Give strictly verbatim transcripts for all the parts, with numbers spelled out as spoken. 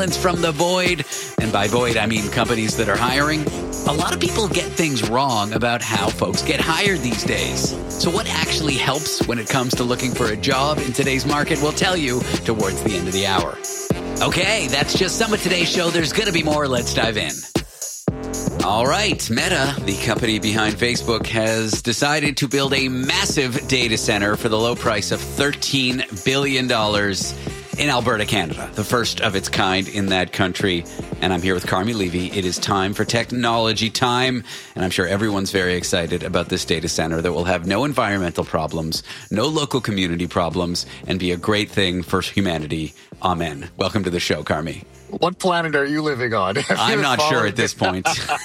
From the void, and by void I mean companies that are hiring. A lot of people get things wrong about how folks get hired these days. So what actually helps when it comes to looking for a job in today's market? We'll tell you towards the end of the hour. Okay, that's just some of today's show. There's going to be more. Let's dive in. All right, Meta, the company behind Facebook, has decided to build a massive data center for the low price of thirteen billion dollars in Alberta, Canada, the first of its kind in that country. And I'm here with Carmi Levy. It is time for technology time, and I'm sure everyone's very excited about this data center that will have no environmental problems, no local community problems, and be a great thing for humanity. Amen. Welcome to the show, Carmi. What planet are you living on? I'm not sure at this point.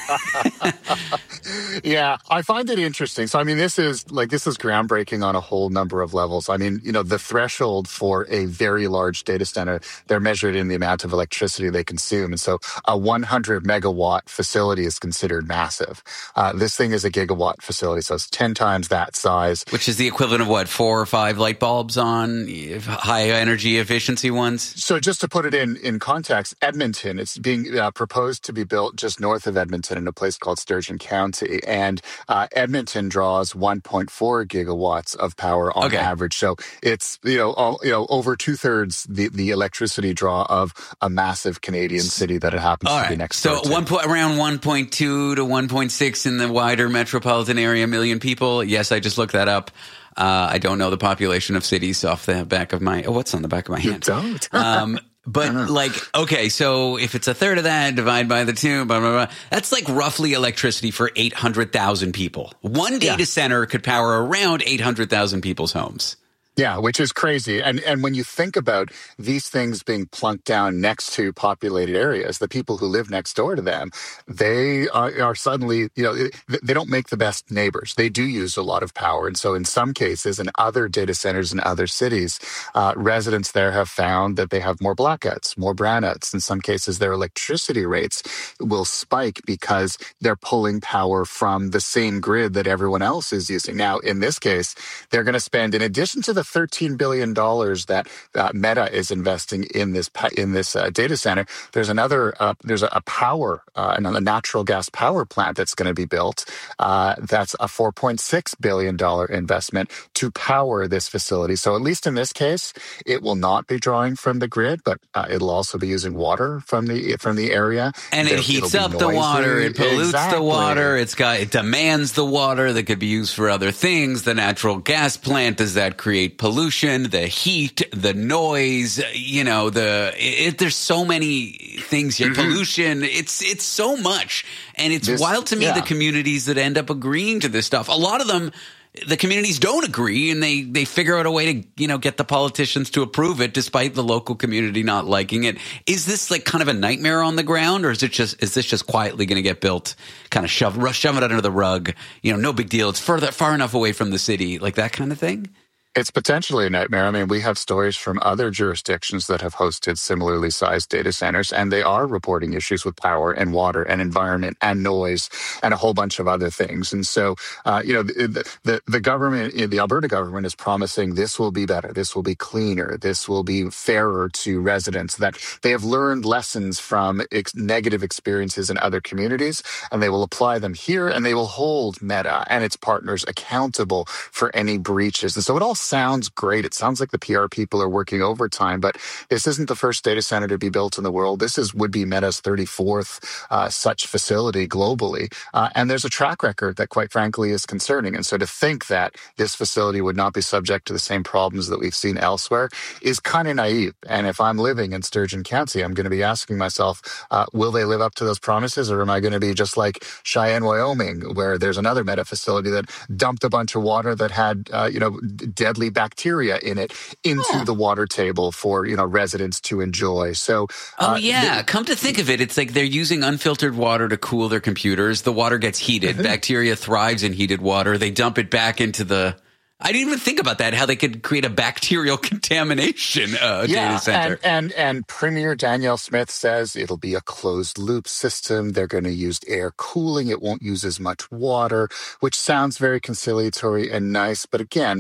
Yeah, I find it interesting. So, I mean, this is like this is groundbreaking on a whole number of levels. I mean, you know, the threshold for a very large data center, they're measured in the amount of electricity they consume. And so a one hundred megawatt facility is considered massive. Uh, this thing is a gigawatt facility, so it's ten times that size. Which is the equivalent of what, four or five light bulbs on high energy efficiency ones? So just to put it in, in context, Edmonton, it's being uh, proposed to be built just north of Edmonton in a place called Sturgeon County. And uh, Edmonton draws one point four gigawatts of power on okay. average. So it's, you know, all, you know, over two thirds the, the electricity draw of a massive Canadian city that it happens all to right. be next so door to. one po- around one point two to one point six in the wider metropolitan area, million people. Yes, I just looked that up. Uh, I don't know the population of cities off the back of my, oh, what's on the back of my hand? You don't? um, But like, okay, so if it's a third of that, divide by the two, blah, blah, blah, that's like roughly electricity for eight hundred thousand people. One data yeah. center could power around eight hundred thousand people's homes. Yeah, which is crazy. And and when you think about these things being plunked down next to populated areas, the people who live next door to them, they are, are suddenly, you know, they don't make the best neighbors. They do use a lot of power. And so in some cases, in other data centers in other cities, uh, residents there have found that they have more blackouts, more brownouts. In some cases, their electricity rates will spike because they're pulling power from the same grid that everyone else is using. Now, in this case, they're going to spend, in addition to the thirteen billion dollars that uh, Meta is investing in this in this uh, data center, there's another uh, there's a power uh, a natural gas power plant that's going to be built. Uh, that's a four point six billion dollars investment to power this facility. So at least in this case, it will not be drawing from the grid, but uh, it'll also be using water from the from the area. And it heats up the water, it pollutes exactly. the water, it's got it demands the water that could be used for other things. The natural gas plant, does that create pollution, the heat, the noise, you know, the it, there's so many things here. Mm-hmm. Pollution, it's it's so much. And it's this, wild to me, yeah. the communities that end up agreeing to this stuff. A lot of them, the communities don't agree, and they, they figure out a way to, you know, get the politicians to approve it despite the local community not liking it. Is this like kind of a nightmare on the ground, or is it just is this just quietly going to get built, kind of shove, shove it under the rug? You know, no big deal. It's further far enough away from the city, like that kind of thing? It's potentially a nightmare. I mean, we have stories from other jurisdictions that have hosted similarly sized data centers, and they are reporting issues with power and water and environment and noise and a whole bunch of other things. And so, uh, you know, the, the, the government, the Alberta government is promising this will be better, this will be cleaner, this will be fairer to residents, that they have learned lessons from ex- negative experiences in other communities, and they will apply them here, and they will hold Meta and its partners accountable for any breaches. And so it all sounds great. It sounds like the P R people are working overtime, but this isn't the first data center to be built in the world. This is would be Meta's thirty-fourth uh, such facility globally. Uh, and there's a track record that, quite frankly, is concerning. And so to think that this facility would not be subject to the same problems that we've seen elsewhere is kind of naive. And if I'm living in Sturgeon County, I'm going to be asking myself, uh, will they live up to those promises? Or am I going to be just like Cheyenne, Wyoming, where there's another Meta facility that dumped a bunch of water that had, uh, you know, deadly bacteria in it into oh. the water table for, you know, residents to enjoy. So, uh, oh yeah, come to think of it, it's like they're using unfiltered water to cool their computers. The water gets heated. Bacteria thrives in heated water. They dump it back into the I didn't even think about that, how they could create a bacterial contamination uh, yeah, data center. And, and, and Premier Danielle Smith says it'll be a closed loop system. They're going to use air cooling. It won't use as much water, which sounds very conciliatory and nice. But again,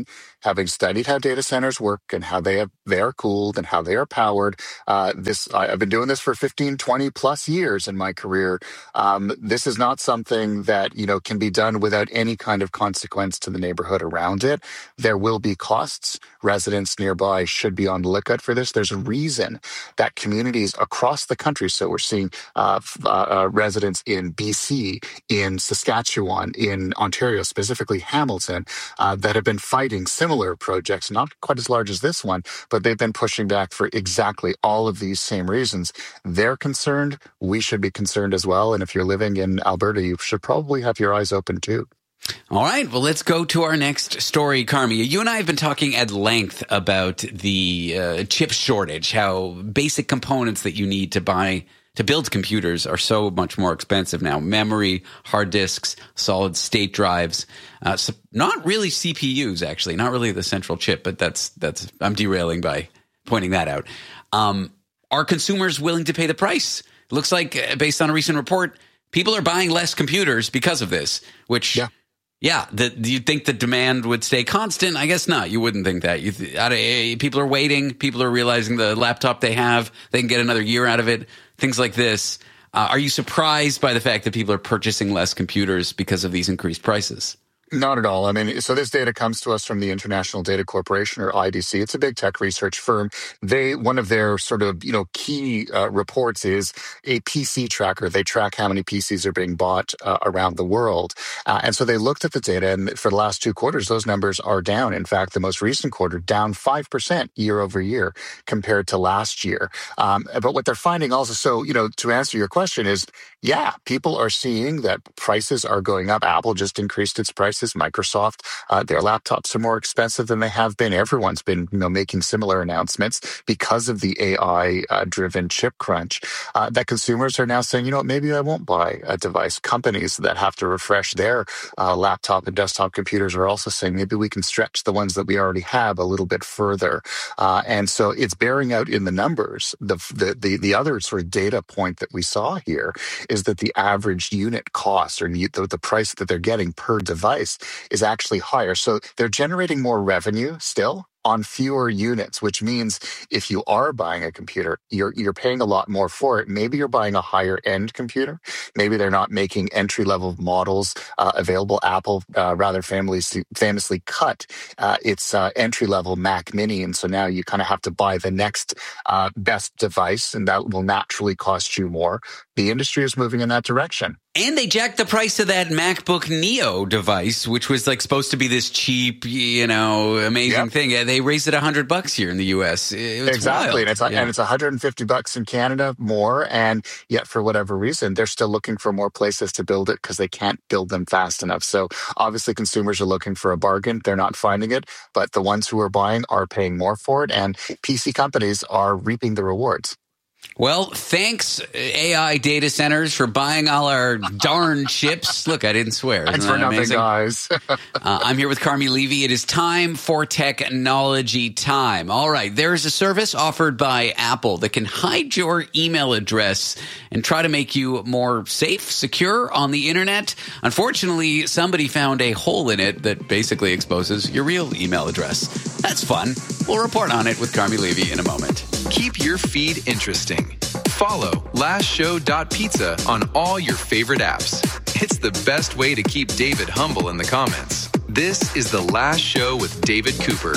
having studied how data centers work and how they have, they are cooled and how they are powered, uh, this I, I've been doing this for fifteen, twenty plus years in my career. Um, this is not something that, you know, can be done without any kind of consequence to the neighborhood around it. There will be costs. Residents nearby should be on the lookout for this. There's a reason that communities across the country, so we're seeing uh, uh, uh, residents in B C, in Saskatchewan, in Ontario, specifically Hamilton, uh, that have been fighting similar projects, not quite as large as this one, but they've been pushing back for exactly all of these same reasons. They're concerned. We should be concerned as well. And if you're living in Alberta, you should probably have your eyes open too. All right. Well, let's go to our next story, Carmi. You and I have been talking at length about the uh, chip shortage, how basic components that you need to buy to build computers are so much more expensive now. Memory, hard disks, solid state drives, uh, so not really C P Us, actually, not really the central chip, but that's, that's, I'm derailing by pointing that out. Um, are consumers willing to pay the price? It looks like, uh, based on a recent report, people are buying less computers because of this, which, yeah, yeah the, do you think the demand would stay constant? I guess not. You wouldn't think that. You th- out of, uh, people are waiting. People are realizing the laptop they have, they can get another year out of it. Things like this. Uh, are you surprised by the fact that people are purchasing less computers because of these increased prices? Not at all. I mean, so this data comes to us from the International Data Corporation, or I D C. It's a big tech research firm. They, one of their sort of, you know, key uh, reports is a P C tracker. They track how many P Cs are being bought uh, around the world. Uh, and so they looked at the data, and for the last two quarters, those numbers are down. In fact, the most recent quarter, down five percent year over year compared to last year. Um, but what they're finding also, so, you know, to answer your question is, yeah, people are seeing that prices are going up. Apple just increased its price. Microsoft, uh, their laptops are more expensive than they have been. Everyone's been, you know, making similar announcements because of the A I-driven uh, chip crunch. Uh, that consumers are now saying, you know what, maybe I won't buy a device. Companies that have to refresh their uh, laptop and desktop computers are also saying maybe we can stretch the ones that we already have a little bit further. Uh, and so it's bearing out in the numbers. The, the the the other sort of data point that we saw here is that the average unit cost, or the, the price that they're getting per device, is actually higher. So they're generating more revenue still on fewer units, which means if you are buying a computer, you're you're paying a lot more for it. Maybe you're buying a higher end computer. Maybe they're not making entry level models uh, available. Apple uh, rather famously famously cut uh, its uh, entry level Mac Mini, and so now you kind of have to buy the next uh, best device, and that will naturally cost you more. The industry is moving in that direction. And they jacked the price of that MacBook Neo device, which was like supposed to be this cheap, you know, amazing yep. thing. They raised it a hundred bucks here in the U S. It exactly, wild. and it's yeah. and it's one hundred fifty bucks in Canada more. And yet, for whatever reason, they're still looking for more places to build it because they can't build them fast enough. So obviously, consumers are looking for a bargain. They're not finding it, but the ones who are buying are paying more for it, and P C companies are reaping the rewards. Well, thanks, A I data centers, for buying all our darn chips. Look, I didn't swear. Isn't Thanks for nothing, amazing? guys. uh, I'm here with Carmi Levy. It is time for technology time. All right. There is a service offered by Apple that can hide your email address and try to make you more safe, secure on the internet. Unfortunately, somebody found a hole in it that basically exposes your real email address. That's fun. We'll report on it with Carmi Levy in a moment. Keep your feed interesting. Follow last show dot pizza on all your favorite apps. It's the best way to keep David humble in the comments. This is The Last Show with David Cooper.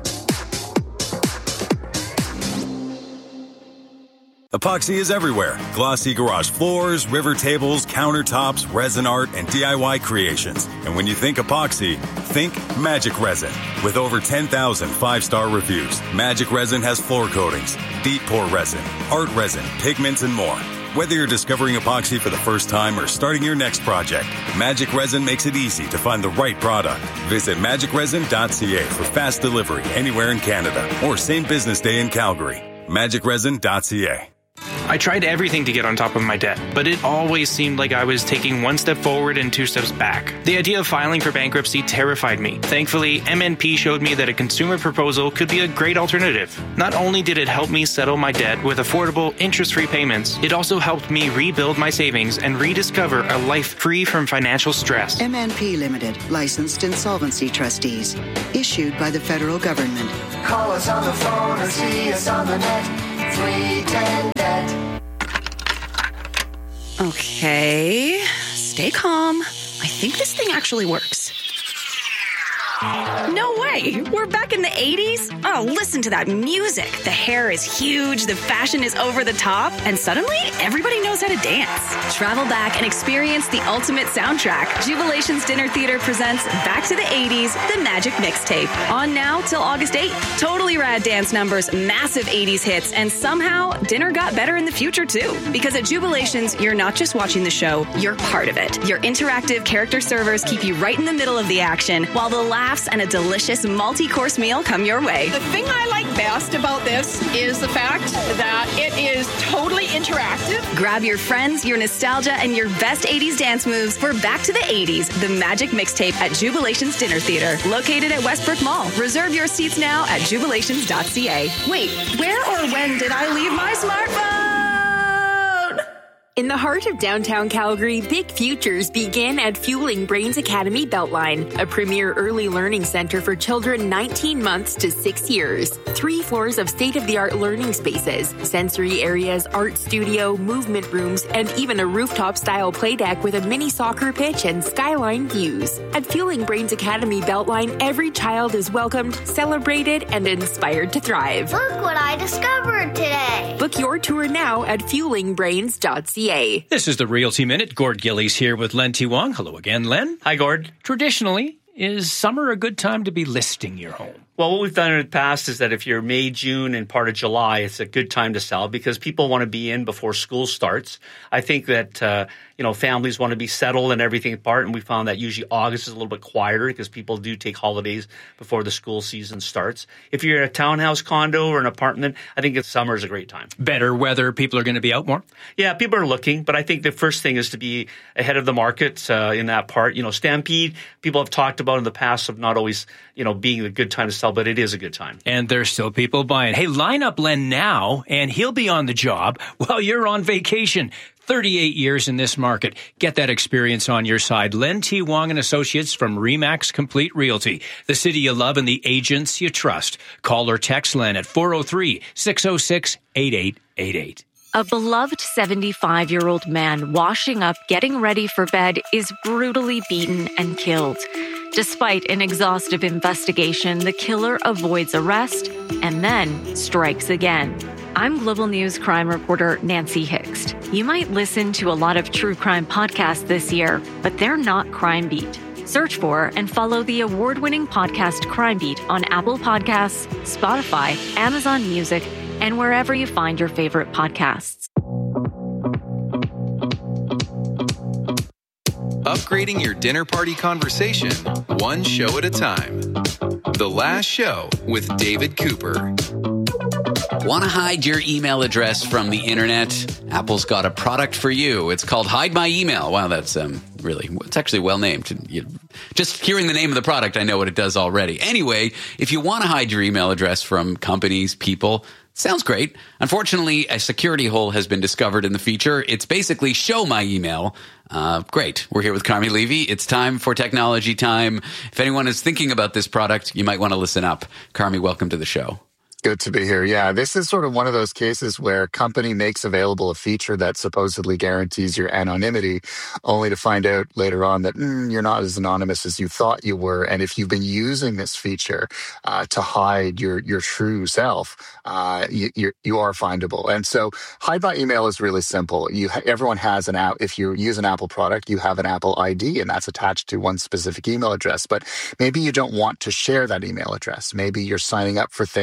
Epoxy is everywhere. Glossy garage floors, river tables, countertops, resin art, and D I Y creations. And when you think epoxy, think Magic Resin. With over ten thousand five-star reviews, Magic Resin has floor coatings, deep pour resin, art resin, pigments, and more. Whether you're discovering epoxy for the first time or starting your next project, Magic Resin makes it easy to find the right product. Visit magic resin dot c a for fast delivery anywhere in Canada or same business day in Calgary. magic resin dot c a. I tried everything to get on top of my debt, but it always seemed like I was taking one step forward and two steps back. The idea of filing for bankruptcy terrified me. Thankfully, M N P showed me that a consumer proposal could be a great alternative. Not only did it help me settle my debt with affordable, interest-free payments, it also helped me rebuild my savings and rediscover a life free from financial stress. M N P Limited, licensed insolvency trustees, issued by the federal government. Call us on the phone or see us on the net. three ten net. Okay, stay calm. I think this thing actually works. No way! We're back in the eighties? Oh, listen to that music. The hair is huge, the fashion is over the top, and suddenly everybody knows how to dance. Travel back and experience the ultimate soundtrack. Jubilation's Dinner Theater presents Back to the eighties, The Magic Mixtape. On now till August eighth. Totally rad dance numbers, massive eighties hits, and somehow dinner got better in the future too. Because at Jubilations, you're not just watching the show, you're part of it. Your interactive character servers keep you right in the middle of the action, while the laughs and a delicious multi-course meal come your way. The thing I like best about this is the fact that it is totally interactive. Grab your friends, your nostalgia, and your best eighties dance moves for Back to the eighties, The Magic Mixtape at Jubilation's Dinner Theater, located at Westbrook Mall. Reserve your seats now at jubilations dot c a. Wait, where or when did I leave my smartphone? In the heart of downtown Calgary, big futures begin at Fueling Brains Academy Beltline, a premier early learning center for children nineteen months to six years. Three floors of state-of-the-art learning spaces, sensory areas, art studio, movement rooms, and even a rooftop-style playdeck with a mini soccer pitch and skyline views. At Fueling Brains Academy Beltline, every child is welcomed, celebrated, and inspired to thrive. Look what I discovered today. Book your tour now at fueling brains dot c a. This is the Realty Minute. Gord Gillies here with Len T. Wong. Hello again, Len. Hi, Gord. Traditionally, is summer a good time to be listing your home? Well, what we've done in the past is that if you're May, June, and part of July, it's a good time to sell because people want to be in before school starts. I think that, uh, you know, families want to be settled and everything apart, and we found that usually August is a little bit quieter because people do take holidays before the school season starts. If you're in a townhouse condo or an apartment, I think summer is a great time. Better weather, people are going to be out more? Yeah, people are looking, but I think the first thing is to be ahead of the market uh, in that part. You know, Stampede, people have talked about in the past of not always, you know, being a good time to sell, but it is a good time. And there's still people buying. Hey, line up Len now, and he'll be on the job while you're on vacation. thirty-eight years in this market. Get that experience on your side. Len T. Wong and Associates from RE/MAX Complete Realty. The city you love and the agents you trust. Call or text Len at four oh three, six oh six, eight eight eight eight. A beloved seventy-five-year-old man washing up, getting ready for bed, is brutally beaten and killed. Despite an exhaustive investigation, the killer avoids arrest and then strikes again. I'm Global News crime reporter Nancy Hixt. You might listen to a lot of true crime podcasts this year, but they're not Crime Beat. Search for and follow the award-winning podcast Crime Beat on Apple Podcasts, Spotify, Amazon Music, and wherever you find your favorite podcasts. Upgrading your dinner party conversation, one show at a time. The Last Show with David Cooper. Want to hide your email address from the internet? Apple's got a product for you. It's called Hide My Email. Wow, that's um, really, it's actually well named. You, just hearing the name of the product, I know what it does already. Anyway, if you want to hide your email address from companies, people, sounds great. Unfortunately, a security hole has been discovered in the feature. It's basically show my email. Uh, great. We're here with Carmi Levy. It's time for technology time. If anyone is thinking about this product, you might want to listen up. Carmi, welcome to the show. Good to be here. Yeah, this is sort of one of those cases where a company makes available a feature that supposedly guarantees your anonymity, only to find out later on that mm, you're not as anonymous as you thought you were. And if you've been using this feature uh, to hide your your true self, uh, you you're, you are findable. And so, Hide My Email is really simple. You everyone has an app. If you use an Apple product, you have an Apple I D, and that's attached to one specific email address. But maybe you don't want to share that email address. Maybe you're signing up for things you don't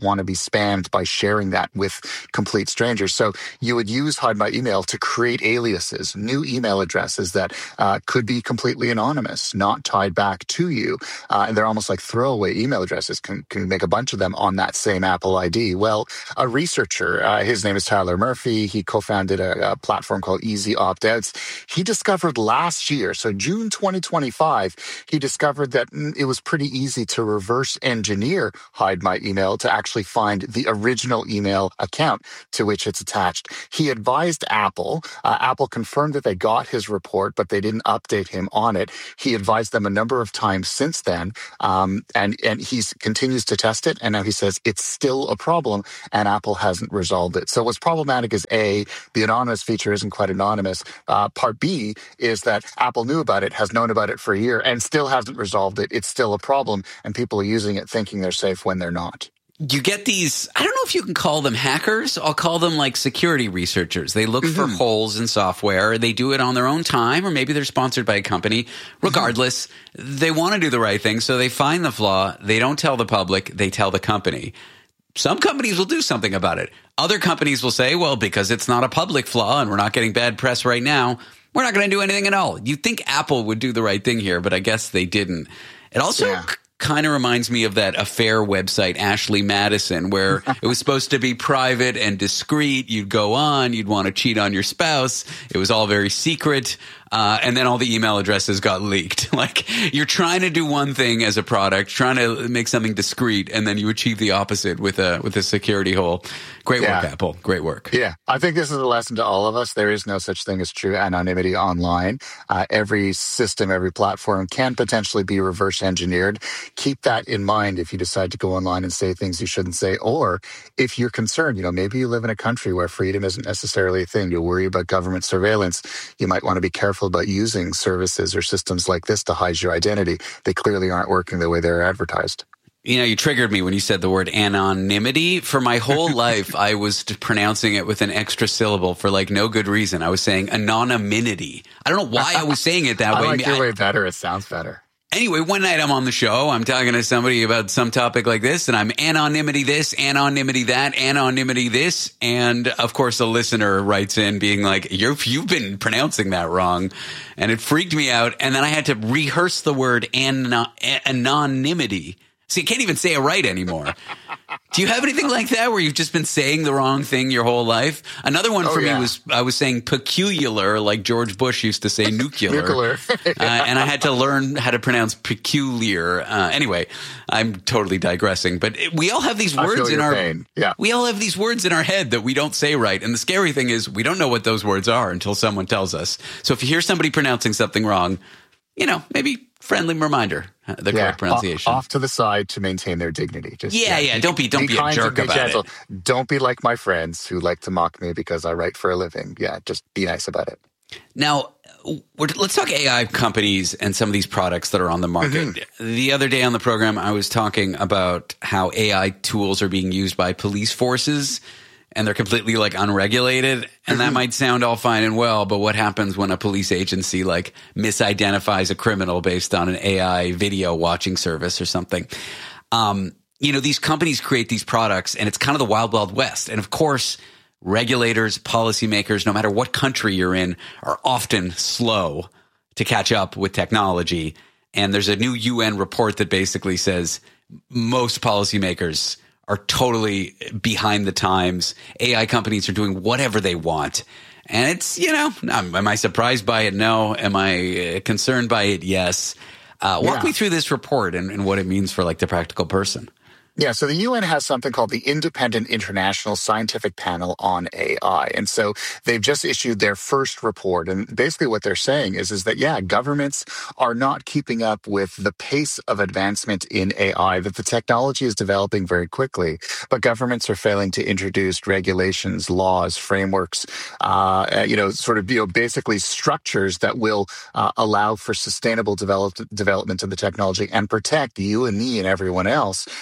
want to be spammed by sharing that with complete strangers. So you would use Hide My Email to create aliases, new email addresses that uh, could be completely anonymous, not tied back to you. Uh, and they're almost like throwaway email addresses. Can, can make a bunch of them on that same Apple I D. Well, a researcher, uh, his name is Tyler Murphy. He co-founded a, a platform called Easy Opt-Outs. He discovered last year, so June twenty twenty-five, he discovered that mm, it was pretty easy to reverse engineer Hide My Email to actually find the original email account to which it's attached. He advised Apple. Uh, Apple confirmed that they got his report, but they didn't update him on it. He advised them a number of times since then, um, and, and he continues to test it, and now he says it's still a problem, and Apple hasn't resolved it. So what's problematic is, A, the anonymous feature isn't quite anonymous. Uh, part B is that Apple knew about it, has known about it for a year, and still hasn't resolved it. It's still a problem, and people are using it thinking they're safe when they're not. You get these, I don't know if you can call them hackers. I'll call them like security researchers. They look mm-hmm. for holes in software. They do it on their own time, or maybe they're sponsored by a company. Regardless, mm-hmm. they want to do the right thing, so they find the flaw. They don't tell the public. They tell the company. Some companies will do something about it. Other companies will say, well, because it's not a public flaw and we're not getting bad press right now, we're not going to do anything at all. You'd think Apple would do the right thing here, but I guess they didn't. It also yeah. kind of reminds me of that affair website, Ashley Madison, where it was supposed to be private and discreet. You'd go on, you'd want to cheat on your spouse. It was all very secret. Uh, and then all the email addresses got leaked. Like, you're trying to do one thing as a product, trying to make something discreet, and then you achieve the opposite with a with a security hole. Great yeah. work, Apple. Great work. Yeah. I think this is a lesson to all of us. There is no such thing as true anonymity online. Uh, every system, every platform can potentially be reverse engineered. Keep that in mind if you decide to go online and say things you shouldn't say, or if you're concerned, you know, maybe you live in a country where freedom isn't necessarily a thing. You worry about government surveillance. You might want to be careful about using services or systems like this to hide your identity. They clearly aren't working the way they're advertised. You know, you triggered me when you said the word anonymity. For my whole life, I was pronouncing it with an extra syllable for like no good reason. I was saying anonymity. I don't know why I was saying it that I way. like I mean, your I, way better. It sounds better. Anyway, one night I'm on the show. I'm talking to somebody about some topic like this, and I'm anonymity this, anonymity that, anonymity this. And, of course, a listener writes in being like, You're, you've been pronouncing that wrong. And it freaked me out. And then I had to rehearse the word an- anonymity. See, I can't even say it right anymore. Do you have anything like that where you've just been saying the wrong thing your whole life? Another one for oh, yeah. me was I was saying peculiar, like George Bush used to say nuclear. nuclear. uh, and I had to learn how to pronounce peculiar. Uh, anyway, I'm totally digressing. But it, we all have these words I feel in your our pain. Yeah. We all have these words in our head that we don't say right. And the scary thing is we don't know what those words are until someone tells us. So if you hear somebody pronouncing something wrong, you know, maybe friendly reminder, the yeah, correct pronunciation. Off, off to the side to maintain their dignity. Just, yeah, yeah, yeah. Don't be, don't be, be a jerk about gentle. it. Don't be like my friends who like to mock me because I write for a living. Yeah, just be nice about it. Now, we're, let's talk A I companies and some of these products that are on the market. Mm-hmm. The other day on the program, I was talking about how A I tools are being used by police forces, and they're completely like unregulated. And that might sound all fine and well, but what happens when a police agency like misidentifies a criminal based on an A I video watching service or something? Um, you know, these companies create these products and it's kind of the wild, wild west. And of course, regulators, policymakers, no matter what country you're in, are often slow to catch up with technology. And there's a new U N report that basically says most policymakers are totally behind the times. A I companies are doing whatever they want. And it's, you know, am I surprised by it? No. Am I concerned by it? Yes. Uh, walk yeah. me through this report and, and what it means for like the practical person. Yeah, so the U N has something called the Independent International Scientific Panel on A I. And so they've just issued their first report. And basically what they're saying is, is that, yeah, governments are not keeping up with the pace of advancement in A I, that the technology is developing very quickly. But governments are failing to introduce regulations, laws, frameworks, uh, you know, sort of, you know, basically structures that will uh, allow for sustainable develop- development of the technology and protect you and me and everyone else from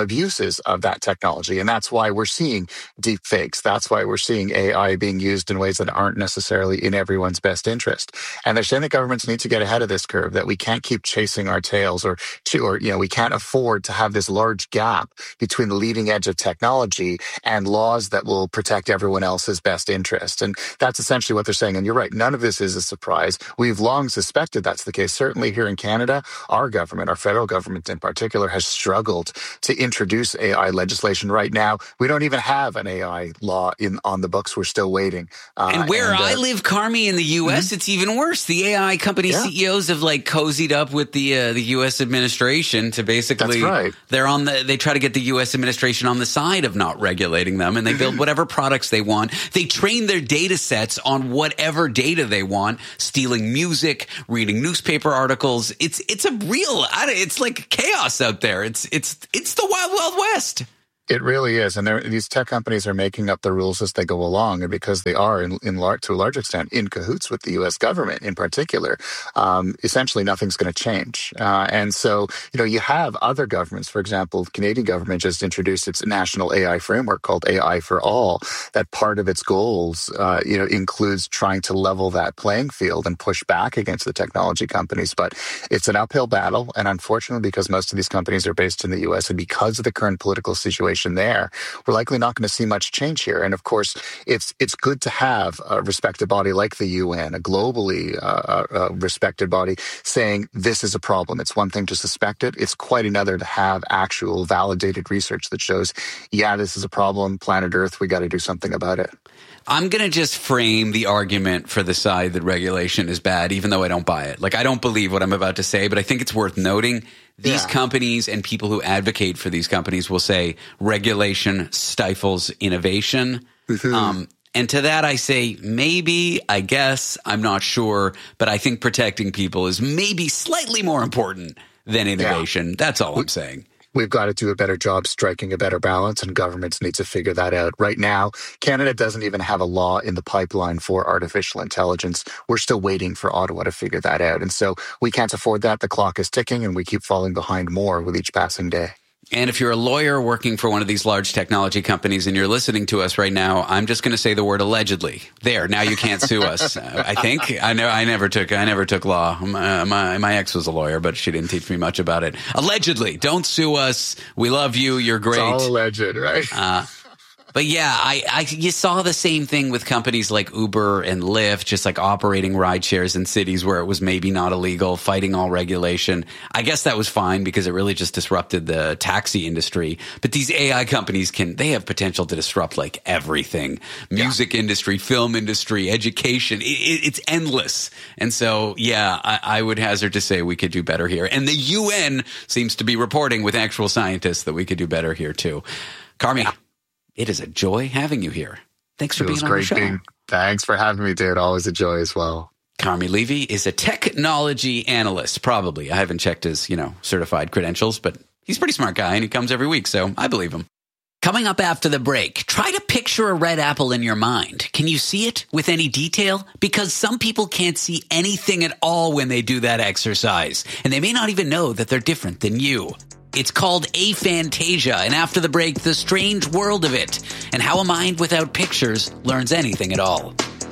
abuses of that technology. And that's why we're seeing deep fakes. That's why we're seeing A I being used in ways that aren't necessarily in everyone's best interest. And they're saying that governments need to get ahead of this curve, that we can't keep chasing our tails, or, or you know, we can't afford to have this large gap between the leading edge of technology and laws that will protect everyone else's best interest. And that's essentially what they're saying. And you're right, none of this is a surprise. We've long suspected that's the case. Certainly here in Canada, our government, our federal government in particular, has struggled to introduce A I legislation. Right now, we don't even have an A I law in on the books. We're still waiting. Uh, and where and, uh, I live, Carmi, in the U S, mm-hmm. it's even worse. The A I company yeah. C E Os have like cozied up with the uh, the U S administration to basically, that's right. they're on the, they try to get the U S administration on the side of not regulating them, and they build whatever products they want. They train their data sets on whatever data they want, stealing music, reading newspaper articles. It's it's a real, it's like chaos out there. It's it's it's the Wild Wild West. It really is. And these tech companies are making up the rules as they go along. And because they are, in, in lar- to a large extent, in cahoots with the U S government in particular, um, essentially nothing's going to change. Uh, and so, you know, you have other governments. For example, the Canadian government just introduced its national A I framework called A I for All. That part of its goals, uh, you know, includes trying to level that playing field and push back against the technology companies. But it's an uphill battle. And unfortunately, because most of these companies are based in the U S and because of the current political situation there, we're likely not going to see much change here. And of course, it's it's good to have a respected body like the U N, a globally uh, uh, respected body, saying this is a problem. It's one thing to suspect it. It's quite another to have actual validated research that shows, yeah, this is a problem, planet Earth, we got to do something about it. I'm going to just frame the argument for the side that regulation is bad, even though I don't buy it. Like, I don't believe what I'm about to say, but I think it's worth noting. These yeah. companies and people who advocate for these companies will say regulation stifles innovation. Mm-hmm. Um, and to that, I say maybe, I guess, I'm not sure, but I think protecting people is maybe slightly more important than innovation. Yeah. That's all I'm saying. We've got to do a better job striking a better balance, and governments need to figure that out. Right now, Canada doesn't even have a law in the pipeline for artificial intelligence. We're still waiting for Ottawa to figure that out. And so we can't afford that. The clock is ticking, and we keep falling behind more with each passing day. And if you're a lawyer working for one of these large technology companies and you're listening to us right now, I'm just going to say the word allegedly. There, now you can't sue us. uh, I think I know I never took I never took law. My, my my ex was a lawyer, but she didn't teach me much about it. Allegedly, don't sue us. We love you. You're great. It's all alleged, right? Uh, But yeah, I, I you saw the same thing with companies like Uber and Lyft, just like operating ride shares in cities where it was maybe not illegal, fighting all regulation. I guess that was fine because it really just disrupted the taxi industry. But these A I companies can, they have potential to disrupt like everything. Music yeah. industry, film industry, education. It, it, it's endless. And so, yeah, I, I would hazard to say we could do better here. And the U N seems to be reporting with actual scientists that we could do better here too. Carmi. Yeah. It is a joy having you here. Thanks for being on the show. Being, thanks for having me, dude. Always a joy as well. Carmi Levy is a technology analyst, probably. I haven't checked his, you know, certified credentials, but he's a pretty smart guy, and he comes every week, so I believe him. Coming up after the break, try to picture a red apple in your mind. Can you see it with any detail? Because some people can't see anything at all when they do that exercise, and they may not even know that they're different than you. It's called aphantasia, and after the break, the strange world of it, and how a mind without pictures learns anything at all.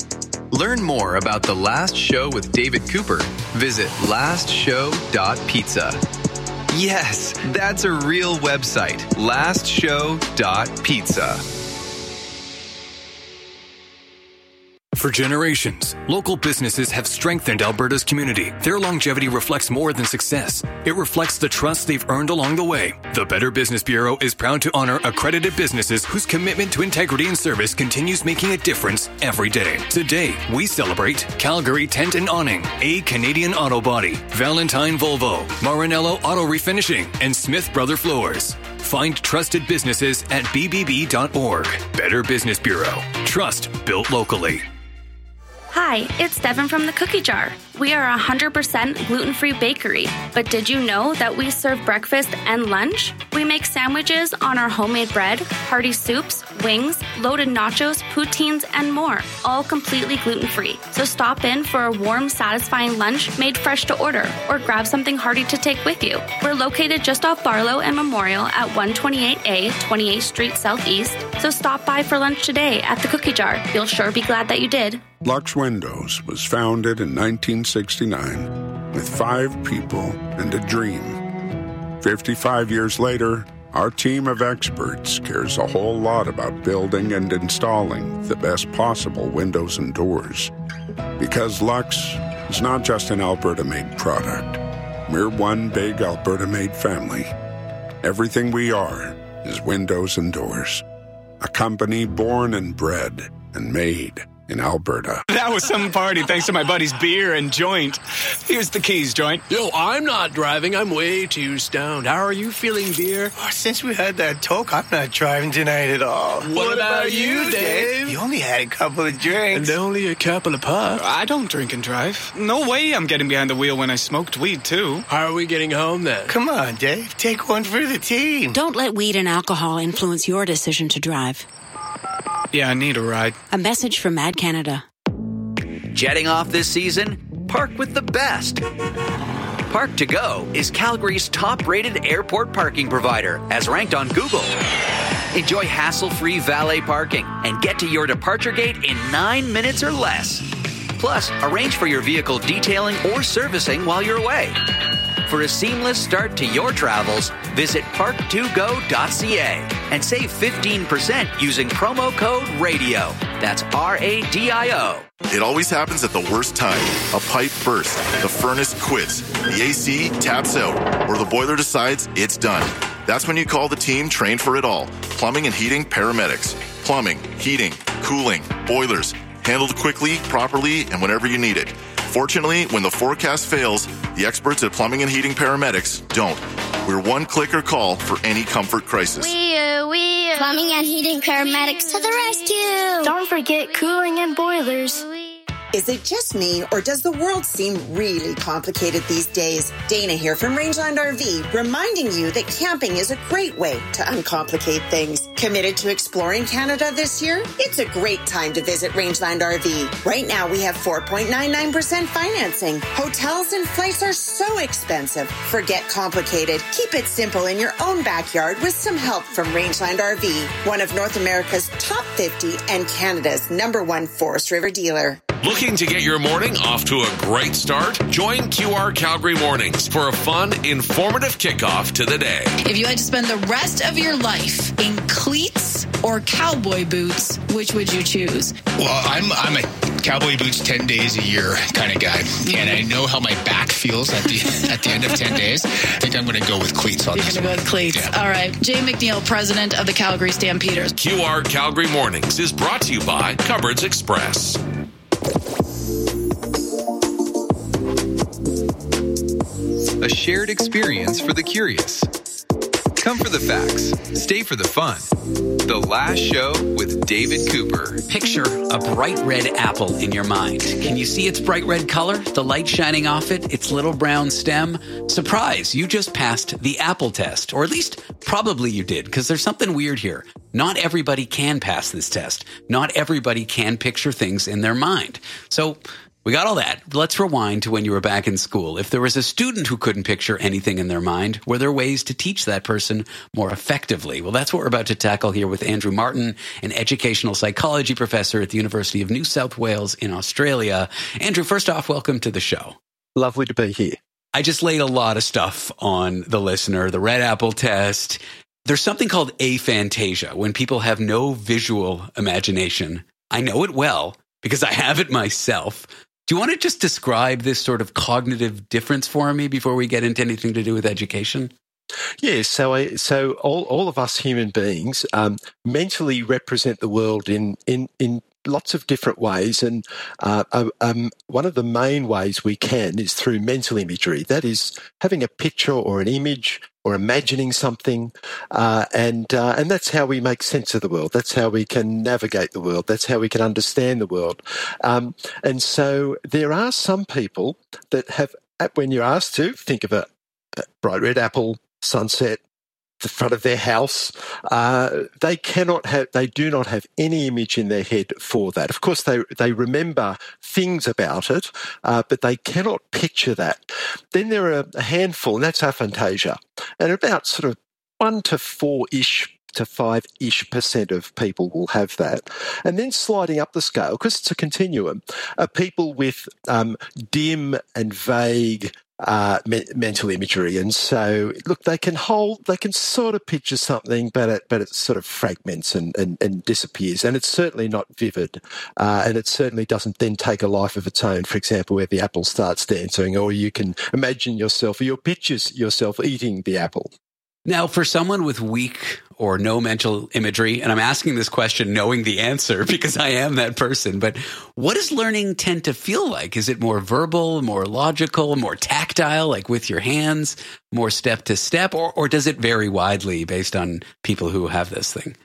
Learn more about The Last Show with David Cooper. Visit last show dot pizza. Yes, that's a real website, last show dot pizza. For generations, local businesses have strengthened Alberta's community. Their longevity reflects more than success. It reflects the trust they've earned along the way. The Better Business Bureau is proud to honor accredited businesses whose commitment to integrity and service continues making a difference every day. Today, we celebrate Calgary Tent and Awning, A Canadian Auto Body, Valentine Volvo, Marinello Auto Refinishing, and Smith Brother Floors. Find trusted businesses at b b b dot org. Better Business Bureau. Trust built locally. Hi, it's Devin from the Cookie Jar. We are a one hundred percent gluten-free bakery, but did you know that we serve breakfast and lunch? We make sandwiches on our homemade bread, hearty soups, wings, loaded nachos, poutines, and more, all completely gluten-free. So stop in for a warm, satisfying lunch made fresh to order, or grab something hearty to take with you. We're located just off Barlow and Memorial at one twenty-eight A, twenty-eighth Street Southeast, so stop by for lunch today at the Cookie Jar. You'll sure be glad that you did. Lux Windows was founded in nineteen sixty-nine with five people and a dream. fifty-five years later, our team of experts cares a whole lot about building and installing the best possible windows and doors. Because Lux is not just an Alberta-made product. We're one big Alberta-made family. Everything we are is windows and doors. A company born and bred and made in Alberta. That was some party thanks to my buddy's beer and joint. Here's the keys, joint. Yo, I'm not driving. I'm way too stoned. How are you feeling, beer? Oh, since we had that talk, I'm not driving tonight at all. What, what about, about you, Dave? You only had a couple of drinks. And only a couple of puffs. I don't drink and drive. No way I'm getting behind the wheel when I smoked weed, too. How are we getting home, then? Come on, Dave. Take one for the team. Don't let weed and alcohol influence your decision to drive. Yeah, I need a ride. A message from Mad Canada. Jetting off this season? Park with the best. Park to Go is Calgary's top-rated airport parking provider, as ranked on Google. Enjoy hassle-free valet parking and get to your departure gate in nine minutes or less. Plus, arrange for your vehicle detailing or servicing while you're away. For a seamless start to your travels, visit park to go dot c a and save fifteen percent using promo code RADIO. That's R A D I O. It always happens at the worst time. A pipe bursts, the furnace quits, the A C taps out, or the boiler decides it's done. That's when you call the team trained for it all. Plumbing and heating paramedics. Plumbing, heating, cooling, boilers. Handled quickly, properly, and whenever you need it. Fortunately, when the forecast fails, the experts at Plumbing and Heating Paramedics don't. We're one click or call for any comfort crisis. We, uh, we, uh, Plumbing and Heating Paramedics to the rescue. Don't forget cooling and boilers. Is it just me, or does the world seem really complicated these days? Dana here from Rangeland R V, reminding you that camping is a great way to uncomplicate things. Committed to exploring Canada this year? It's a great time to visit Rangeland R V. Right now, we have four point nine nine percent financing. Hotels and flights are so expensive. Forget complicated. Keep it simple in your own backyard with some help from Rangeland R V, one of North America's top fifty and Canada's number one Forest River dealer. Looking to get your morning off to a great start? Join Q R Calgary Mornings for a fun, informative kickoff to the day. If you had to spend the rest of your life in cleats or cowboy boots, which would you choose? Well, I'm I'm a cowboy boots ten days a year kind of guy, and I know how my back feels at the at the end of ten days. I think I'm going to go with cleats on You're this You're going to go with cleats. Yeah. All right. Jay McNeil, president of the Calgary Stampeders. Q R Calgary Mornings is brought to you by Cupboards Express. A shared experience for the curious. Come for the facts. Stay for the fun. The Last Show with David Cooper. Picture a bright red apple in your mind. Can you see its bright red color? The light shining off it, its little brown stem? Surprise, you just passed the apple test. Or at least, probably you did, because there's something weird here. Not everybody can pass this test. Not everybody can picture things in their mind. So, we got all that. Let's rewind to when you were back in school. If there was a student who couldn't picture anything in their mind, were there ways to teach that person more effectively? Well, that's what we're about to tackle here with Andrew Martin, an educational psychology professor at the University of New South Wales in Australia. Andrew, first off, welcome to the show. Lovely to be here. I just laid a lot of stuff on the listener, the red apple test. There's something called aphantasia, when people have no visual imagination. I know it well because I have it myself. Do you want to just describe this sort of cognitive difference for me before we get into anything to do with education? Yeah, so I, so all, all of us human beings um, mentally represent the world in, in, in lots of different ways, and uh, um, one of the main ways we can is through mental imagery. That is having a picture or an image or imagining something, uh, and uh, and that's how we make sense of the world. That's how we can navigate the world. That's how we can understand the world. Um, and so there are some people that have, when you're asked to think of a, a bright red apple, sunset, the front of their house, uh, they cannot have, they do not have any image in their head for that. Of course, they they remember things about it, uh, but they cannot picture that. Then there are a handful, and that's aphantasia, and about sort of one to four-ish to five-ish percent of people will have that. And then sliding up the scale, because it's a continuum, are people with um, dim and vague Uh, me- mental imagery, and so look, they can hold, they can sort of picture something, but it but it sort of fragments and, and, and disappears, and it's certainly not vivid, uh, and it certainly doesn't then take a life of its own. For example, where the apple starts dancing, or you can imagine yourself, or your pictures yourself eating the apple. Now, for someone with weak or no mental imagery, and I'm asking this question knowing the answer because I am that person, but what does learning tend to feel like? Is it more verbal, more logical, more tactile, like with your hands, more step to step, or, or does it vary widely based on people who have this thing?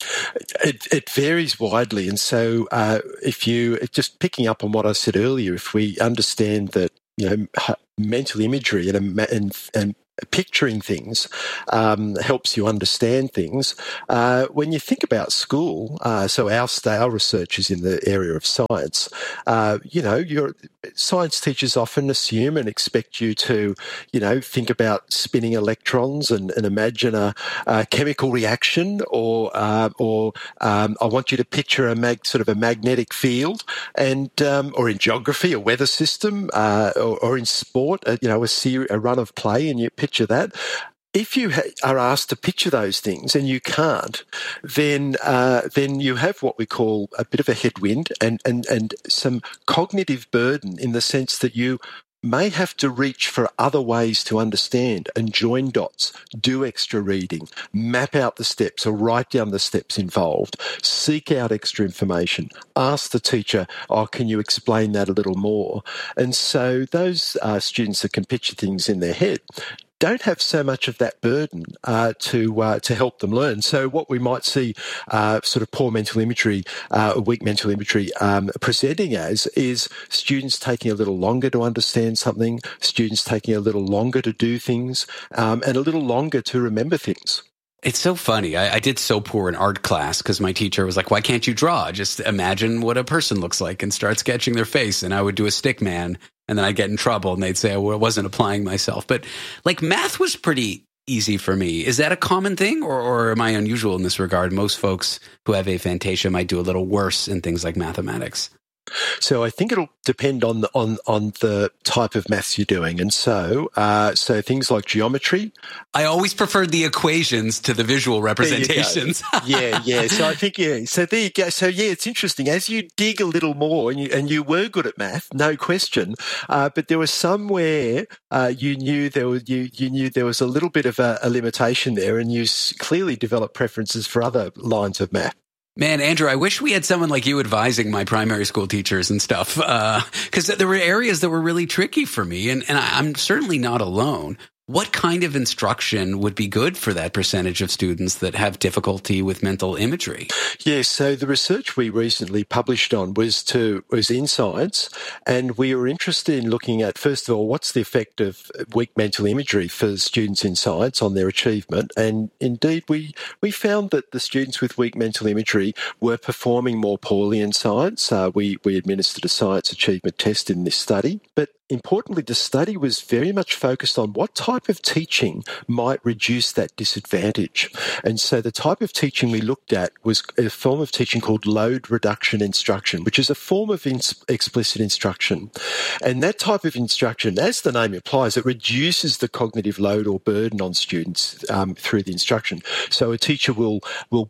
It, it varies widely. And so uh, if you, just picking up on what I said earlier, if we understand that, you know, mental imagery and, and, and picturing things um, helps you understand things. Uh, when you think about school, uh, so our, our research is in the area of science, uh, you know, your science teachers often assume and expect you to, you know, think about spinning electrons and, and imagine a, a chemical reaction, or uh, or um, I want you to picture a mag, sort of a magnetic field, and um, or in geography, a weather system, uh, or, or in sport, a, you know, a, ser- a run of play, and you picture that. If you ha- are asked to picture those things and you can't, then uh, then you have what we call a bit of a headwind and, and, and some cognitive burden, in the sense that you may have to reach for other ways to understand and join dots, do extra reading, map out the steps or write down the steps involved, seek out extra information, ask the teacher, oh, can you explain that a little more? And so those uh, students that can picture things in their head don't have so much of that burden uh, to uh, to help them learn. So what we might see uh, sort of poor mental imagery, uh, weak mental imagery um, presenting as is students taking a little longer to understand something, students taking a little longer to do things, um, and a little longer to remember things. It's so funny. I, I did so poor in art class because my teacher was like, why can't you draw? Just imagine what a person looks like and start sketching their face. And I would do a stick man, and then I'd get in trouble and they'd say I wasn't applying myself. But like math was pretty easy for me. Is that a common thing, or, or am I unusual in this regard? Most folks who have aphantasia might do a little worse in things like mathematics. So I think it'll depend on the on on the type of maths you're doing, and so uh, so things like geometry. I always preferred the equations to the visual representations. yeah, yeah. So I think yeah. So there you go. So yeah, it's interesting as you dig a little more, and you and you were good at math, no question. Uh, but there was somewhere uh, you knew there was you you knew there was a little bit of a, a limitation there, and you clearly developed preferences for other lines of math. Man, Andrew, I wish we had someone like you advising my primary school teachers and stuff, because uh, there were areas that were really tricky for me, and, and I'm certainly not alone. What kind of instruction would be good for that percentage of students that have difficulty with mental imagery? Yes, so the research we recently published on was to was in science, and we were interested in looking at, first of all, what's the effect of weak mental imagery for students in science on their achievement. And indeed, we, we found that the students with weak mental imagery were performing more poorly in science. Uh, we, we administered a science achievement test in this study, but importantly, the study was very much focused on what type of teaching might reduce that disadvantage. And so the type of teaching we looked at was a form of teaching called load reduction instruction, which is a form of ins- explicit instruction. And that type of instruction, as the name implies, it reduces the cognitive load or burden on students um, through the instruction. So a teacher will will break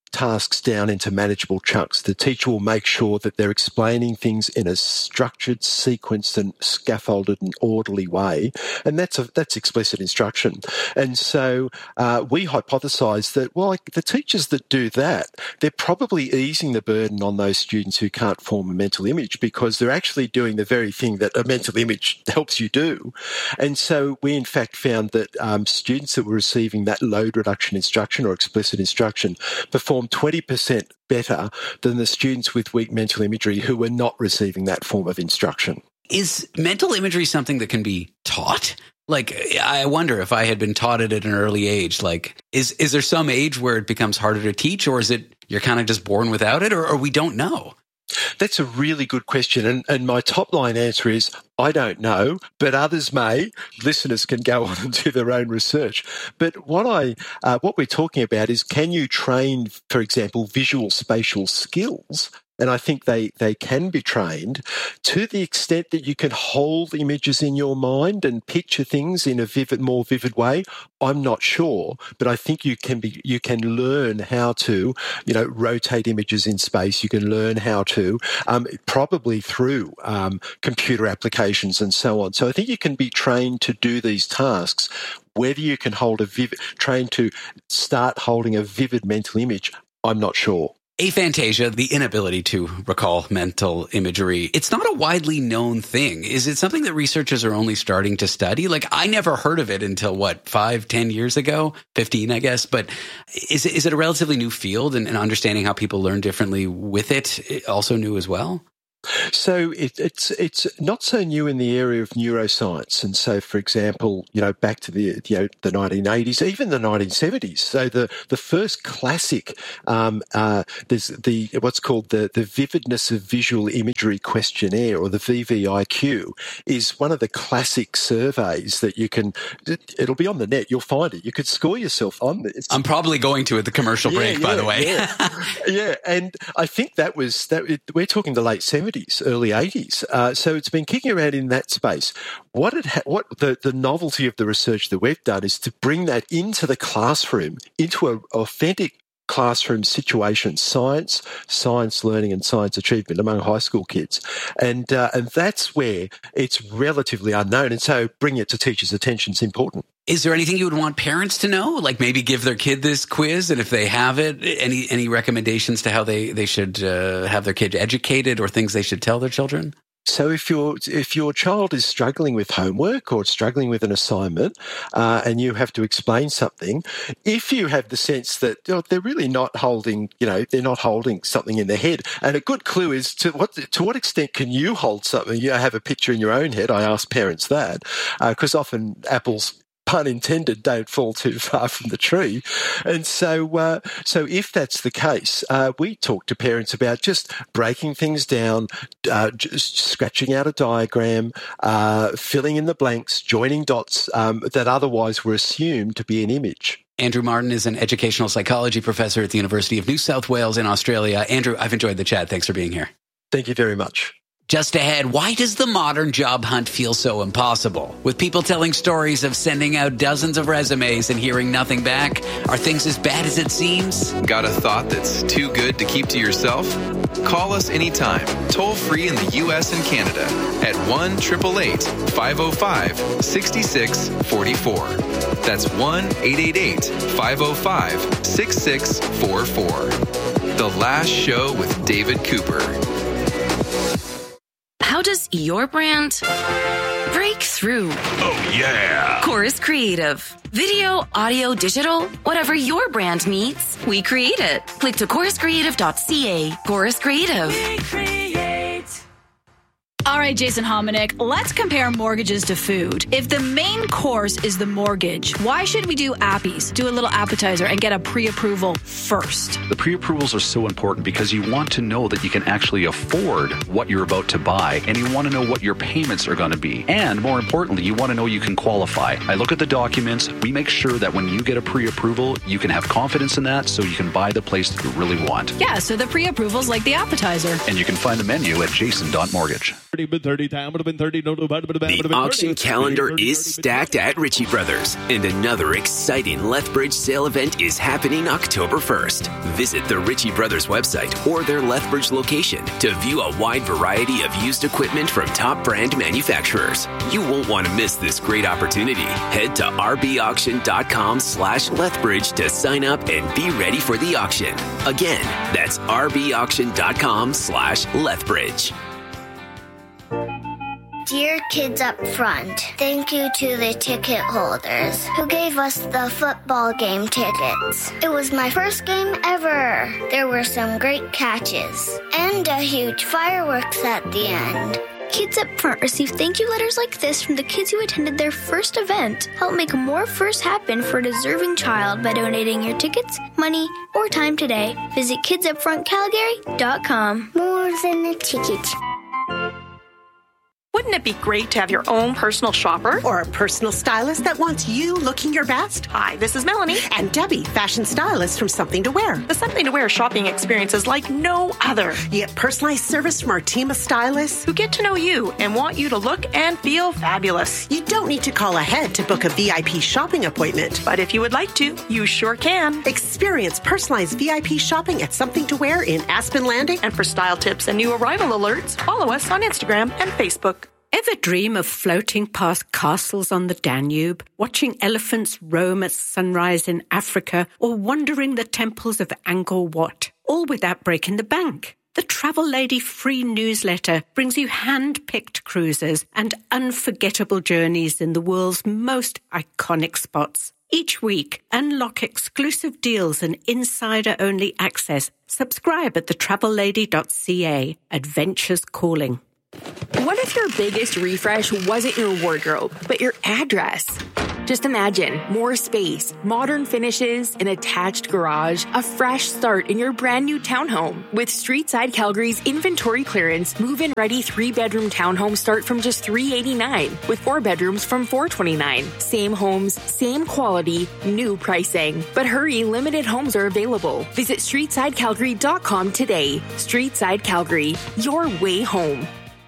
tasks down into manageable chunks. The teacher will make sure that they're explaining things in a structured, sequenced and scaffolded and orderly way. And that's a, that's explicit instruction. And so uh, we hypothesise that, well, like the teachers that do that, they're probably easing the burden on those students who can't form a mental image, because they're actually doing the very thing that a mental image helps you do. And so we, in fact, found that um, students that were receiving that load reduction instruction or explicit instruction performed twenty percent better than the students with weak mental imagery who were not receiving that form of instruction. Is mental imagery something that can be taught? Like, I wonder if I had been taught it at an early age, like, is is there some age where it becomes harder to teach, or is it you're kind of just born without it, or, or we don't know? That's a really good question. And, and my top line answer is, I don't know, but others may. Listeners can go on and do their own research. But what I, uh, what we're talking about is, can you train, for example, visual spatial skills? And I think they, they can be trained to the extent that you can hold images in your mind and picture things in a vivid, more vivid way. I'm not sure, but I think you can be, you can learn how to, you know, rotate images in space. You can learn how to, um, probably through um, computer applications and so on. So I think you can be trained to do these tasks. Whether you can hold a vivid, trained to start holding a vivid mental image, I'm not sure. Aphantasia, the inability to recall mental imagery, it's not a widely known thing. Is it something that researchers are only starting to study? Like, I never heard of it until, what, five, ten years ago? fifteen, I guess. But is it, is it a relatively new field, and, and understanding how people learn differently with it also new as well? So it, it's it's not so new in the area of neuroscience, and so, for example, you know, back to the you know the nineteen eighties, even the nineteen seventies. So the the first classic, um, uh, there's the what's called the the Vividness of Visual Imagery Questionnaire, or the V V I Q, is one of the classic surveys that you can. It, it'll be on the net. You'll find it. You could score yourself on this. I'm probably going to at the commercial yeah, break, yeah, by the way. yeah. yeah, and I think that was that. It, we're talking the late seventies. Early eighties. Uh, so it's been kicking around in that space. What it ha- what the, the novelty of the research that we've done is to bring that into the classroom, into an authentic classroom situation, science, science learning and science achievement among high school kids. And, uh, and that's where it's relatively unknown. And so bringing it to teachers' attention is important. Is there anything you would want parents to know? Like maybe give their kid this quiz, and if they have it, any any recommendations to how they, they should uh, have their kid educated, or things they should tell their children? So if your if your child is struggling with homework or struggling with an assignment, uh, and you have to explain something, if you have the sense that you know, they're really not holding, you know, they're not holding something in their head, and a good clue is to what to what extent can you hold something? You have a picture in your own head. I ask parents that because uh, often apples, pun intended, don't fall too far from the tree. And so uh, so if that's the case, uh, we talk to parents about just breaking things down, uh, just scratching out a diagram, uh, filling in the blanks, joining dots um, that otherwise were assumed to be an image. Andrew Martin is an educational psychology professor at the University of New South Wales in Australia. Andrew, I've enjoyed the chat. Thanks for being here. Thank you very much. Just ahead, why does the modern job hunt feel so impossible? With people telling stories of sending out dozens of resumes and hearing nothing back, are things as bad as it seems? Got a thought that's too good to keep to yourself? Call us anytime, toll free in the U S and Canada at one eight eight eight, five oh five, six six four four. That's one eight eight eight, five oh five, six six four four. The Last Show with David Cooper. How does your brand break through? Oh, yeah. Chorus Creative. Video, audio, digital, whatever your brand needs, we create it. Click to chorus creative dot c a. Chorus Creative. We create. All right, Jason Hominick, let's compare mortgages to food. If the main course is the mortgage, why should we do appies, do a little appetizer, and get a pre-approval first? The pre-approvals are so important because you want to know that you can actually afford what you're about to buy, and you want to know what your payments are going to be. And more importantly, you want to know you can qualify. I look at the documents. We make sure that when you get a pre-approval, you can have confidence in that so you can buy the place that you really want. Yeah, so the pre-approval's like the appetizer. And you can find the menu at jason dot mortgage. The auction calendar is stacked at Ritchie Brothers, and another exciting Lethbridge sale event is happening October first. Visit the Ritchie Brothers website or their Lethbridge location to view a wide variety of used equipment from top brand manufacturers. You won't want to miss this great opportunity. Head to rbauction.com slash Lethbridge to sign up and be ready for the auction. Again, that's rbauction.com slash Lethbridge. Dear Kids Up Front, thank you to the ticket holders who gave us the football game tickets. It was my first game ever. There were some great catches and a huge fireworks at the end. Kids Up Front receive thank you letters like this from the kids who attended their first event. Help make more firsts happen for a deserving child by donating your tickets, money, or time today. Visit kids up front calgary dot com. More than a ticket. Wouldn't it be great to have your own personal shopper? Or a personal stylist that wants you looking your best? Hi, this is Melanie. And Debbie, fashion stylist from Something to Wear. The Something to Wear shopping experience is like no other. You get personalized service from our team of stylists who get to know you and want you to look and feel fabulous. You don't need to call ahead to book a V I P shopping appointment. But if you would like to, you sure can. Experience personalized V I P shopping at Something to Wear in Aspen Landing. And for style tips and new arrival alerts, follow us on Instagram and Facebook. Ever dream of floating past castles on the Danube, watching elephants roam at sunrise in Africa, or wandering the temples of Angkor Wat, all without breaking the bank? The Travel Lady free newsletter brings you hand-picked cruises and unforgettable journeys in the world's most iconic spots. Each week, unlock exclusive deals and insider-only access. Subscribe at the travel lady dot c a. Adventures calling. What if your biggest refresh wasn't your wardrobe, but your address? Just imagine more space, modern finishes, an attached garage, a fresh start in your brand new townhome. With Streetside Calgary's inventory clearance, move-in ready three-bedroom townhomes start from just three hundred eighty-nine dollars, with four bedrooms from four hundred twenty-nine dollars. Same homes, same quality, new pricing. But hurry, limited homes are available. Visit streetside calgary dot com today. Streetside Calgary, your way home.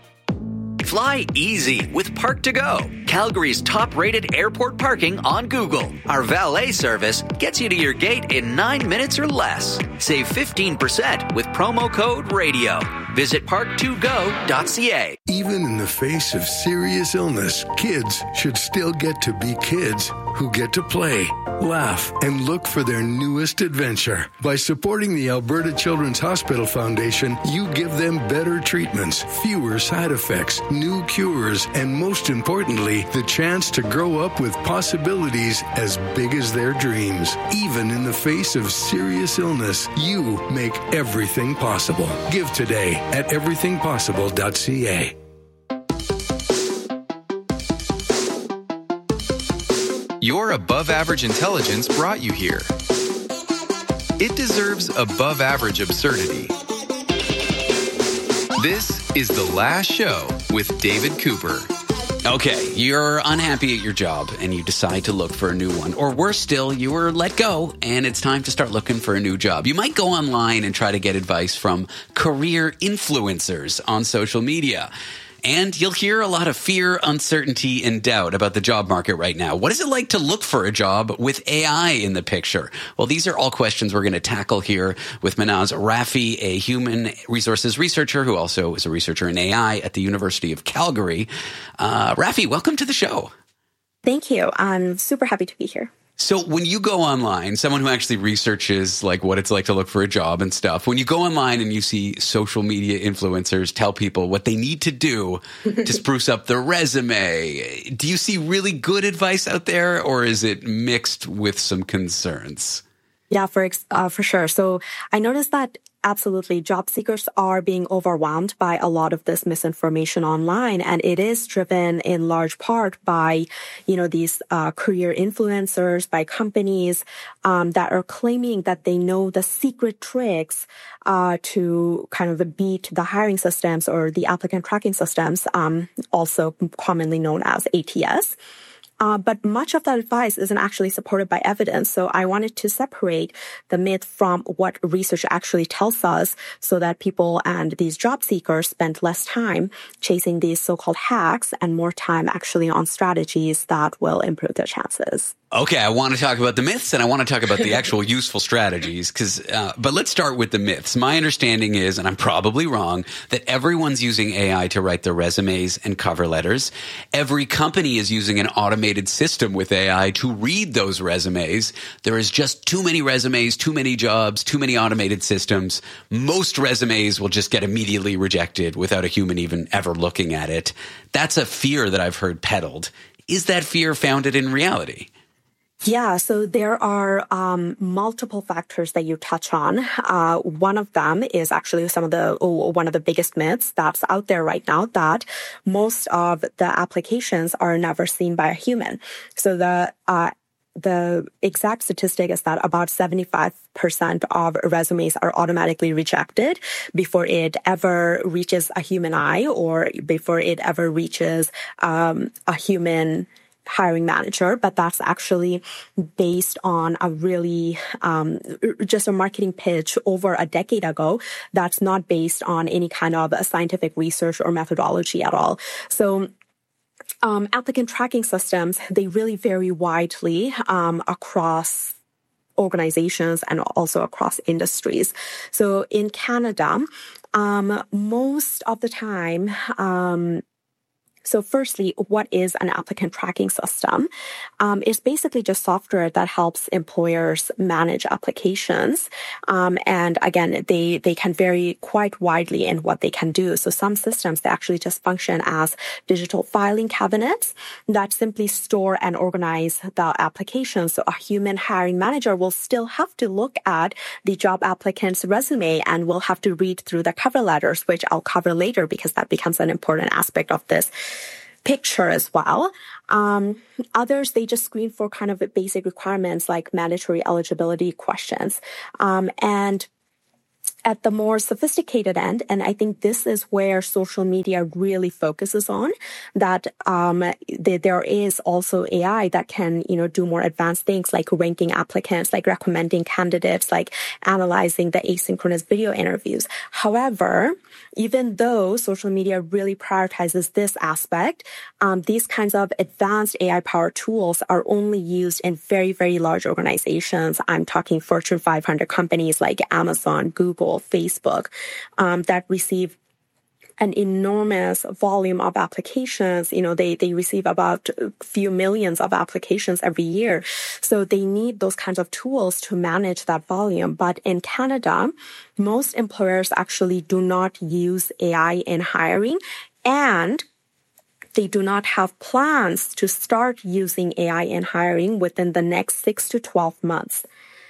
Fly easy with Park to Go, Calgary's top-rated airport parking on Google. Our valet service gets you to your gate in nine minutes or less. Save fifteen percent with promo code RADIO. Visit park to go dot c a. Even in the face of serious illness, kids should still get to be kids who get to play, laugh, and look for their newest adventure. By supporting the Alberta Children's Hospital Foundation, you give them better treatments, fewer side effects, new cures, and most importantly, the chance to grow up with possibilities as big as their dreams. Even in the face of serious illness, you make everything possible. Give today at everything possible dot c a. Your above-average intelligence brought you here. It deserves above-average absurdity. This is The Last Show with David Cooper. Okay, you're unhappy at your job and you decide to look for a new one. Or worse still, you were let go and it's time to start looking for a new job. You might go online and try to get advice from career influencers on social media. And you'll hear a lot of fear, uncertainty, and doubt about the job market right now. What is it like to look for a job with A I in the picture? Well, these are all questions we're going to tackle here with Manaz Rafi, a human resources researcher who also is a researcher in A I at the University of Calgary. Uh, Rafi, welcome to the show. Thank you. I'm super happy to be here. So when you go online, someone who actually researches like what it's like to look for a job and stuff, when you go online and you see social media influencers tell people what they need to do to spruce up their resume, do you see really good advice out there or is it mixed with some concerns? Yeah, for uh, for sure. So I noticed that absolutely job seekers are being overwhelmed by a lot of this misinformation online. And it is driven in large part by, you know, these uh, career influencers, by companies um, that are claiming that they know the secret tricks uh, to kind of beat the hiring systems or the applicant tracking systems, um, also commonly known as A T S. Uh, but much of that advice isn't actually supported by evidence. So I wanted to separate the myth from what research actually tells us so that people and these job seekers spend less time chasing these so-called hacks and more time actually on strategies that will improve their chances. Okay, I want to talk about the myths and I want to talk about the actual useful strategies. Cause, uh, but let's start with the myths. My understanding is, and I'm probably wrong, that everyone's using A I to write their resumes and cover letters. Every company is using an automated system with A I to read those resumes. There is just too many resumes, too many jobs, too many automated systems. Most resumes will just get immediately rejected without a human even ever looking at it. That's a fear that I've heard peddled. Is that fear founded in reality? Yeah, so there are um, multiple factors that you touch on. Uh, one of them is actually some of the oh, one of the biggest myths that's out there right now, that most of the applications are never seen by a human. So the uh, the exact statistic is that about seventy-five percent of resumes are automatically rejected before it ever reaches a human eye or before it ever reaches um, a human hiring manager, but that's actually based on a really um, just a marketing pitch over a decade ago. That's not based on any kind of scientific research or methodology at all. So um, applicant tracking systems, they really vary widely um, across organizations and also across industries. So in Canada, um, most of the time, um, So firstly, what is an applicant tracking system? Um, it's basically just software that helps employers manage applications. Um, and again, they, they can vary quite widely in what they can do. So some systems, they actually just function as digital filing cabinets that simply store and organize the applications. So a human hiring manager will still have to look at the job applicant's resume and will have to read through the cover letters, which I'll cover later because that becomes an important aspect of this picture as well. Um, others, they just screen for kind of basic requirements like mandatory eligibility questions. Um, and at the more sophisticated end, and I think this is where social media really focuses on, that um, th- there is also A I that can, you know, do more advanced things like ranking applicants, like recommending candidates, like analyzing the asynchronous video interviews. However, even though social media really prioritizes this aspect, um, these kinds of advanced A I-powered tools are only used in very, very large organizations. I'm talking Fortune five hundred companies like Amazon, Google, Facebook, um, that receive an enormous volume of applications. You know, they, they receive about a few millions of applications every year. So they need those kinds of tools to manage that volume. But in Canada, most employers actually do not use A I in hiring, and they do not have plans to start using A I in hiring within the next six to twelve months.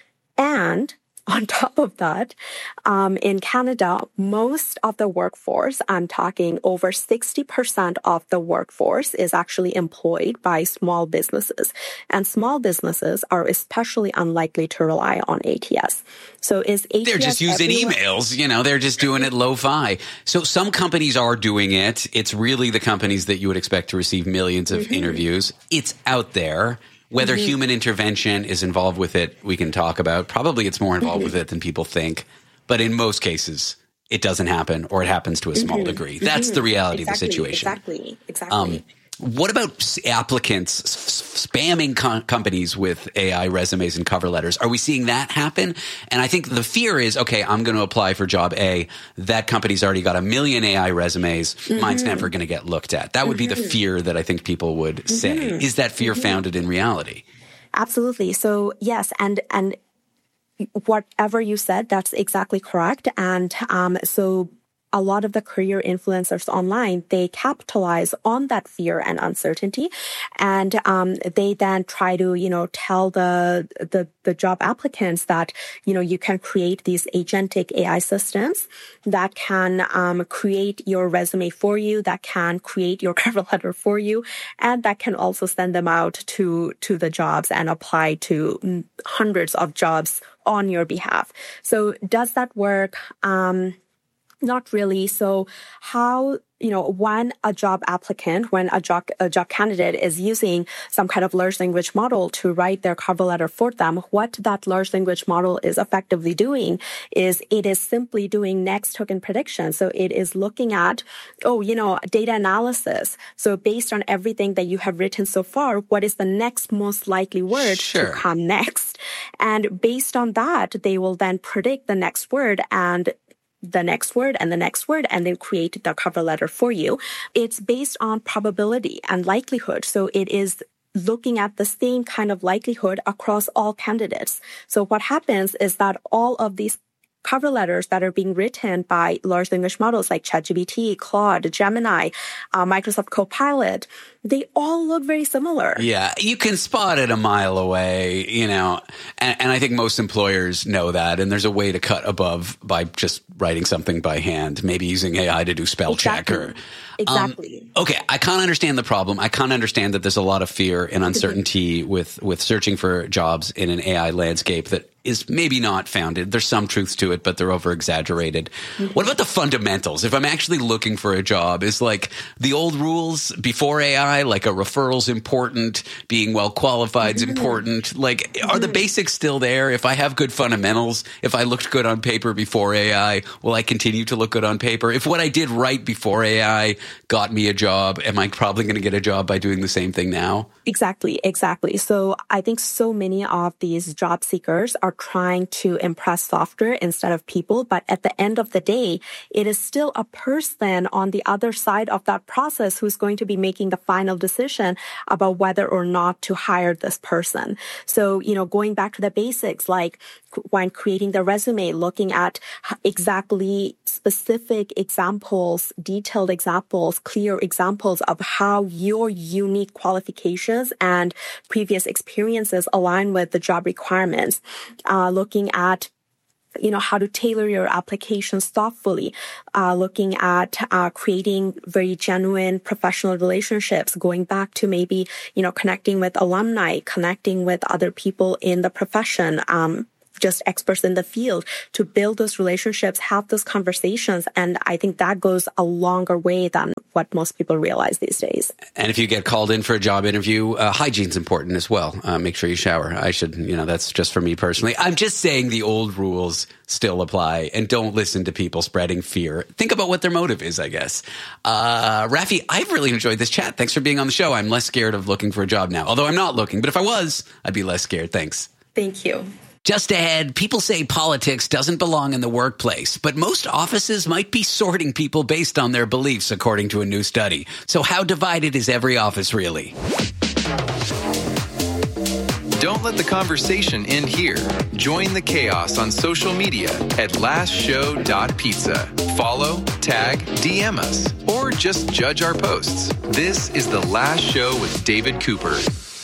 And on top of that, um, in Canada, most of the workforce, I'm talking over sixty percent of the workforce, is actually employed by small businesses. And small businesses are especially unlikely to rely on A T S. So is A T S They're just using everyone? emails, you know, they're just doing it lo-fi. So some companies are doing it. It's really the companies that you would expect to receive millions of mm-hmm. interviews. It's out there. Whether mm-hmm. human intervention is involved with it, we can talk about. Probably it's more involved mm-hmm. with it than people think. But in most cases, it doesn't happen, or it happens to a small mm-hmm. degree. That's mm-hmm. the reality exactly, of the situation. Exactly, exactly. Um, what about applicants spamming com- companies with A I resumes and cover letters? Are we seeing that happen? And I think the fear is, okay, I'm going to apply for job A. That company's already got a million A I resumes. Mm-hmm. Mine's never going to get looked at. That would mm-hmm. be the fear that I think people would mm-hmm. say. Is that fear mm-hmm. founded in reality? Absolutely. So yes, and and whatever you said, that's exactly correct. And um, so a lot of the career influencers online, they capitalize on that fear and uncertainty. And um, they then try to, you know, tell the, the, the job applicants that, you know, you can create these agentic A I systems that can um, create your resume for you, that can create your cover letter for you, and that can also send them out to, to the jobs and apply to hundreds of jobs on your behalf. So does that work? Um, Not really. So how you know, when a job applicant, when a job, a job candidate is using some kind of large language model to write their cover letter for them, what that large language model is effectively doing is it is simply doing next token prediction. So it is looking at, oh, you know, data analysis. So based on everything that you have written so far, what is the next most likely word Sure. to come next? And based on that, they will then predict the next word and the next word and the next word, and then create the cover letter for you. It's based on probability and likelihood. So it is looking at the same kind of likelihood across all candidates. So what happens is that all of these cover letters that are being written by large language models like ChatGPT, Claude, Gemini, uh, Microsoft Copilot, they all look very similar. Yeah, you can spot it a mile away, you know, and, and I think most employers know that. And there's a way to cut above by just writing something by hand, maybe using A I to do spell Exactly. check or. Exactly. Um, okay, I can't understand the problem. I can't understand that there's a lot of fear and uncertainty with, with searching for jobs in an A I landscape that is maybe not founded. There's some truths to it, but they're over exaggerated. Mm-hmm. What about the fundamentals? If I'm actually looking for a job, is like the old rules before A I, like a referral's important, being well qualified is mm-hmm. important. Like, mm-hmm. are the basics still there? If I have good fundamentals, if I looked good on paper before A I, will I continue to look good on paper? If what I did right before A I got me a job, am I probably going to get a job by doing the same thing now? Exactly, exactly. So I think so many of these job seekers are trying to impress software instead of people. But at the end of the day, it is still a person on the other side of that process who's going to be making the final decision about whether or not to hire this person. So, you know, going back to the basics, like when creating the resume, looking at exactly specific examples, detailed examples, clear examples of how your unique qualifications and previous experiences align with the job requirements. Uh, looking at you know, how to tailor your applications thoughtfully, uh, looking at uh, creating very genuine professional relationships, going back to maybe, you know, connecting with alumni, connecting with other people in the profession, um, just experts in the field, to build those relationships, have those conversations. And I think that goes a longer way than what most people realize these days. And if you get called in for a job interview, uh, hygiene's important as well. Uh, make sure you shower. I should, you know, that's just for me personally. I'm just saying the old rules still apply, and don't listen to people spreading fear. Think about what their motive is, I guess. Uh, Rafi, I've really enjoyed this chat. Thanks for being on the show. I'm less scared of looking for a job now, although I'm not looking. But if I was, I'd be less scared. Thanks. Thank you. Just ahead, people say politics doesn't belong in the workplace, but most offices might be sorting people based on their beliefs, according to a new study. So how divided is every office really? Don't let the conversation end here. Join the chaos on social media at last show dot pizza. Follow, tag, D M us, or just judge our posts. This is The Last Show with David Cooper.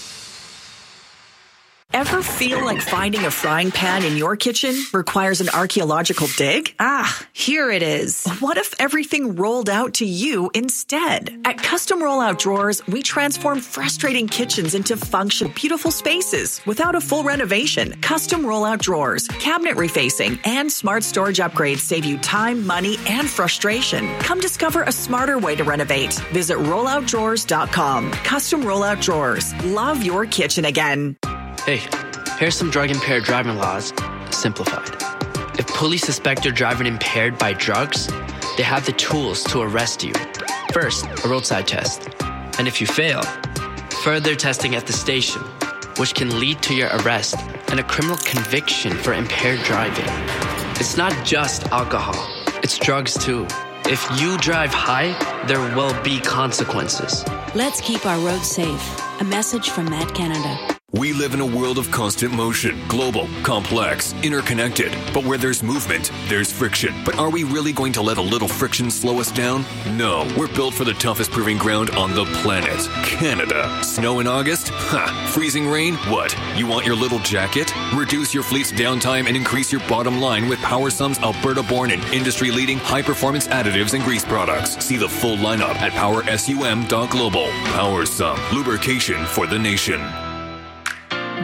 Ever feel like finding a frying pan in your kitchen requires an archaeological dig? Ah, here it is. What if everything rolled out to you instead? At Custom Rollout Drawers, we transform frustrating kitchens into functional, beautiful spaces without a full renovation. Custom Rollout Drawers, cabinet refacing, and smart storage upgrades save you time, money, and frustration. Come discover a smarter way to renovate. Visit rollout drawers dot com. Custom Rollout Drawers. Love your kitchen again. Hey, here's some drug-impaired driving laws, simplified. If police suspect you're driving impaired by drugs, they have the tools to arrest you. First, a roadside test. And if you fail, further testing at the station, which can lead to your arrest and a criminal conviction for impaired driving. It's not just alcohol, it's drugs too. If you drive high, there will be consequences. Let's keep our roads safe. A message from Matt Canada. We live in a world of constant motion, global, complex, interconnected. But where there's movement, there's friction. But are we really going to let a little friction slow us down? No. We're built for the toughest proving ground on the planet, Canada. Snow in August? Ha! Freezing rain? What? You want your little jacket? Reduce your fleet's downtime and increase your bottom line with PowerSum's Alberta-born and industry-leading high-performance additives and grease products. See the full lineup at power sum dot global. PowerSum, lubrication for the nation.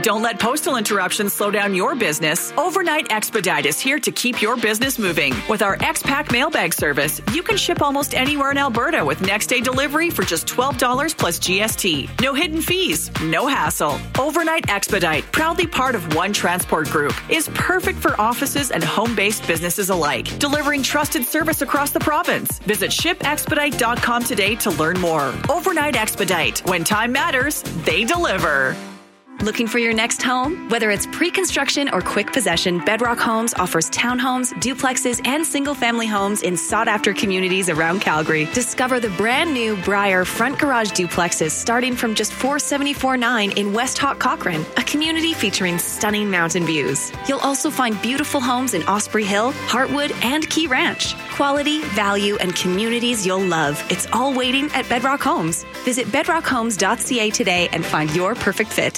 Don't let postal interruptions slow down your business. Overnight Expedite is here to keep your business moving. With our X-Pack mailbag service, you can ship almost anywhere in Alberta with next-day delivery for just twelve dollars plus G S T. No hidden fees, no hassle. Overnight Expedite, proudly part of One Transport Group, is perfect for offices and home-based businesses alike, delivering trusted service across the province. Visit ship expedite dot com today to learn more. Overnight Expedite. When time matters, they deliver. Looking for your next home? Whether it's pre-construction or quick possession, Bedrock Homes offers townhomes, duplexes, and single-family homes in sought-after communities around Calgary. Discover the brand-new Briar front garage duplexes starting from just four hundred seventy-four dollars and nine cents in West Hawk Cochrane, a community featuring stunning mountain views. You'll also find beautiful homes in Osprey Hill, Heartwood, and Key Ranch. Quality, value, and communities you'll love. It's all waiting at Bedrock Homes. Visit bedrock homes dot c a today and find your perfect fit.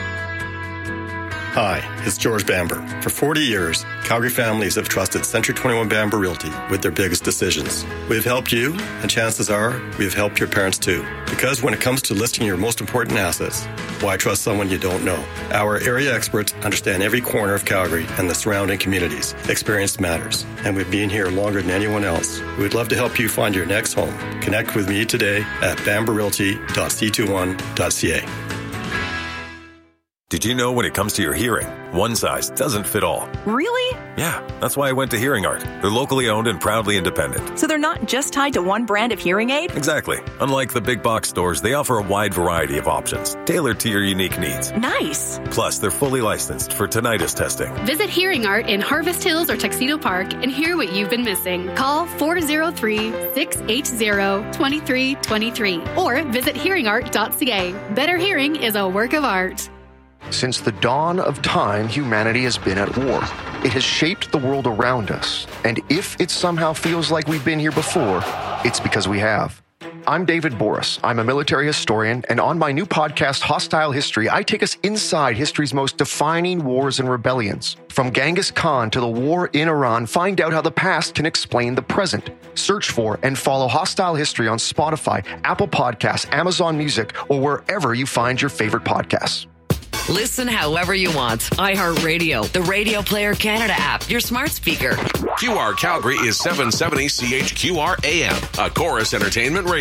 Hi, it's George Bamber. For forty years, Calgary families have trusted Century twenty-one Bamber Realty with their biggest decisions. We've helped you, and chances are we've helped your parents too. Because when it comes to listing your most important assets, why trust someone you don't know? Our area experts understand every corner of Calgary and the surrounding communities. Experience matters, and we've been here longer than anyone else. We'd love to help you find your next home. Connect with me today at bamber realty dot c twenty-one dot c a. Did you know when it comes to your hearing, one size doesn't fit all? Really? Yeah, that's why I went to Hearing Art. They're locally owned and proudly independent. So they're not just tied to one brand of hearing aid? Exactly. Unlike the big box stores, they offer a wide variety of options, tailored to your unique needs. Nice. Plus, they're fully licensed for tinnitus testing. Visit Hearing Art in Harvest Hills or Tuxedo Park and hear what you've been missing. Call four oh three, six eight zero, two three two three or visit hearing art dot c a. Better hearing is a work of art. Since the dawn of time, humanity has been at war. It has shaped the world around us. And if it somehow feels like we've been here before, it's because we have. I'm David Boris. I'm a military historian, and on my new podcast, Hostile History, I take us inside history's most defining wars and rebellions. From Genghis Khan to the war in Iran, find out how the past can explain the present. Search for and follow Hostile History on Spotify, Apple Podcasts, Amazon Music, or wherever you find your favorite podcasts. Listen however you want. iHeartRadio, the Radio Player Canada app, your smart speaker. Q R Calgary is seven seventy C H Q R A M, a Chorus Entertainment radio.